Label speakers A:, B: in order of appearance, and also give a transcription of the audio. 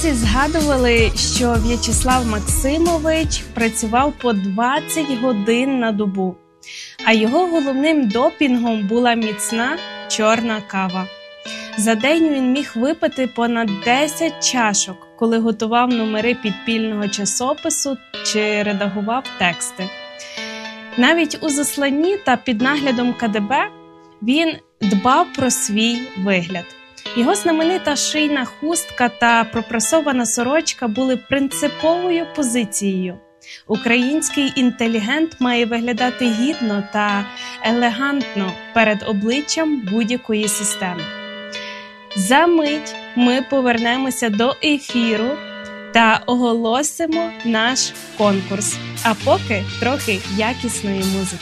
A: Друзі згадували, що В'ячеслав Максимович працював по 20 годин на добу, а його головним допінгом була міцна чорна кава. За день він міг випити понад 10 чашок, коли готував номери підпільного часопису чи редагував тексти. Навіть у засланні та під наглядом КДБ він дбав про свій вигляд. Його знаменита шийна хустка та пропрасована сорочка були принциповою позицією. Український інтелігент має виглядати гідно та елегантно перед обличчям будь-якої системи. За мить ми повернемося до ефіру та оголосимо наш конкурс. А поки трохи якісної музики.